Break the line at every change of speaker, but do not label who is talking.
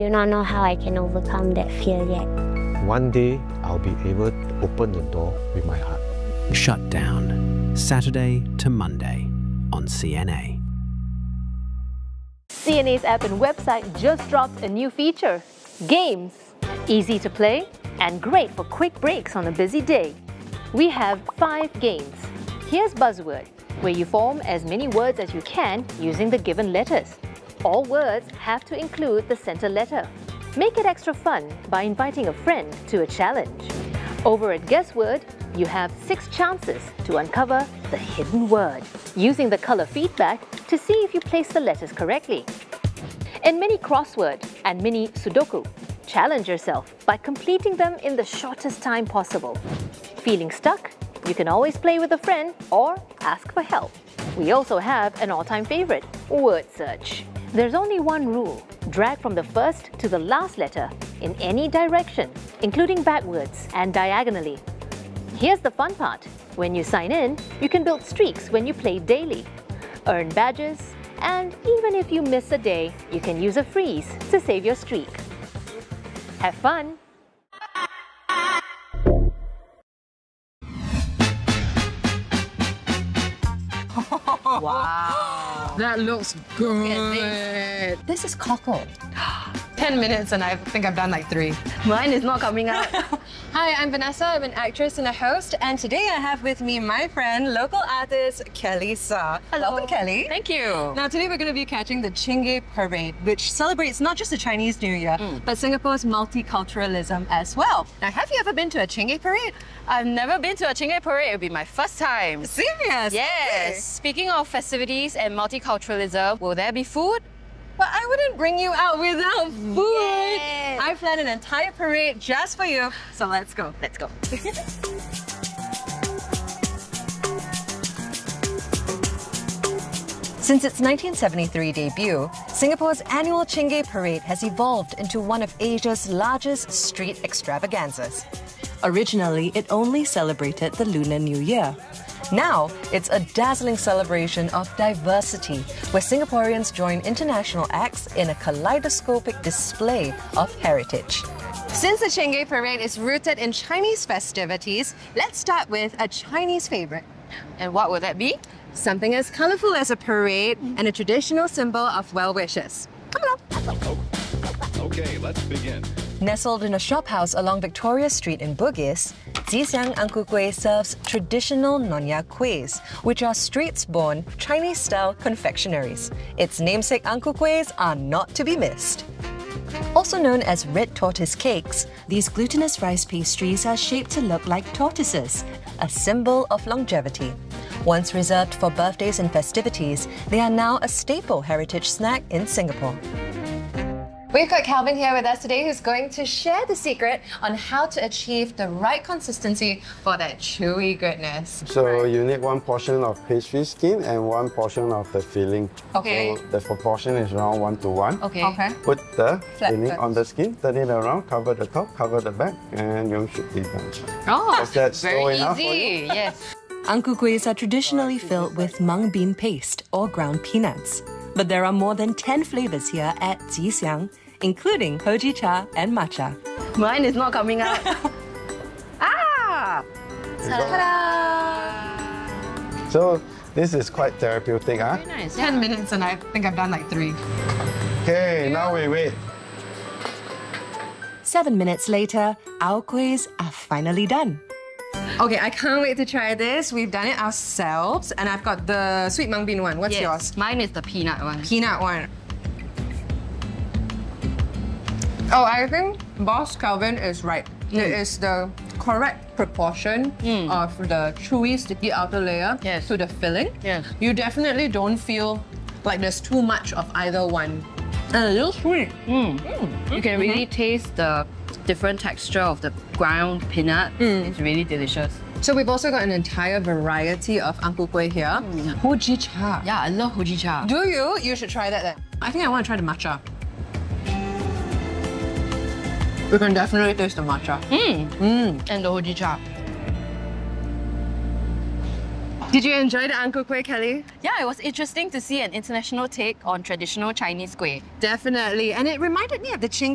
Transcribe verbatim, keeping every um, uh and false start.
do not know how I can overcome that fear yet.
One day, I'll be able to open the door with my heart.
Shut Down, Saturday to Monday on C N A.
C N A's app and website just dropped a new feature, Games. Easy to play and great for quick breaks on a busy day. We have five games. Here's Buzzword, where you form as many words as you can using the given letters. All words have to include the center letter. Make it extra fun by inviting a friend to a challenge. Over at Guessword, you have six chances to uncover the hidden word, using the color feedback to see if you place the letters correctly. In Mini Crossword and Mini Sudoku, challenge yourself by completing them in the shortest time possible. Feeling stuck? You can always play with a friend or ask for help. We also have an all-time favorite, Word Search. There's only one rule: drag from the first to the last letter in any direction, including backwards and diagonally. Here's the fun part. When you sign in, you can build streaks when you play daily, earn badges, and even if you miss a day, you can use a freeze to save your streak. Have fun!
Wow. That looks good.
This is cockle.
ten minutes and I think I've done like three.
Mine is not coming out.
Hi, I'm Vanessa. I'm an actress and a host. And today I have with me my friend, local artist Kelly Sa.
Hello.
Welcome, Kelly.
Thank you.
Now, today we're going to be catching the Chingay Parade, which celebrates not just the Chinese New Year, mm. but Singapore's multiculturalism as well. Now, have you ever been to a Chingay Parade?
I've never been to a Chingay Parade. It'll be my first time.
Serious?
Yes.
Okay.
Speaking of festivities and multiculturalism, will there be food?
But I wouldn't bring you out without food.
Yes.
I planned an entire parade just for you. So let's go.
Let's go.
Since its nineteen seventy-three debut, Singapore's annual Chingay Parade has evolved into one of Asia's largest street extravaganzas. Originally, it only celebrated the Lunar New Year. Now, it's a dazzling celebration of diversity, where Singaporeans join international acts in a kaleidoscopic display of heritage. Since the Chingay Parade is rooted in Chinese festivities, let's start with a Chinese favorite.
And what will that be?
Something as colorful as a parade and a traditional symbol of well wishes. Come along.
Okay, let's begin.
Nestled in a shophouse along Victoria Street in Bugis, Zhixiang Ang Ku Kueh serves traditional Nonya Kuehs, which are streets-born, Chinese-style confectionaries. Its namesake Ang Ku Kuehs are not to be missed. Also known as red tortoise cakes, these glutinous rice pastries are shaped to look like tortoises, a symbol of longevity. Once reserved for birthdays and festivities, they are now a staple heritage snack in Singapore. We've got Calvin here with us today, who's going to share the secret on how to achieve the right consistency for that chewy goodness.
So right. You need one portion of pastry skin and one portion of the filling.
Okay.
So the proportion is around one to one.
Okay. Okay.
Put the
Flat
filling
first.
on the skin, turn it around, cover the top, cover the back, and you should be done.
Oh,
Is that
very
slow enough for
easy.
you?
Yes.
Ang Ku Kuehs are traditionally filled with mung bean paste or ground peanuts. But there are more than ten flavors here at Zhixiang, including hoji cha and matcha.
Mine is not coming out. Ah!
Ta-da! So this is quite therapeutic, huh?
Very nice.
ten minutes and I think I've done like three.
Okay, now we wait.
Seven minutes later, our kuehs are finally done. Okay, I can't wait to try this. We've done it ourselves, and I've got the sweet mung bean one. What's
Yes.
yours?
Mine is the peanut one.
Peanut one. Oh, I think Boss Calvin is right. Mm. It is the correct proportion mm. of the chewy, sticky outer layer
yes.
to the filling.
Yes.
You definitely don't feel like there's too much of either one. And a little sweet.
Mm. Mm. You can really mm-hmm. taste the different texture of the ground peanut. Mm. It's really delicious.
So we've also got an entire variety of Ang Ku Kueh here. Mm. Hoji cha.
Yeah, I love hoji cha.
Do you? You should try that then. I think I want to try the matcha. We can definitely taste the matcha.
Mm. Mm. And the hoji cha.
Did you enjoy the Ang Ku Kueh, Kelly?
Yeah, it was interesting to see an international take on traditional Chinese kueh.
Definitely. And it reminded me of the Chingay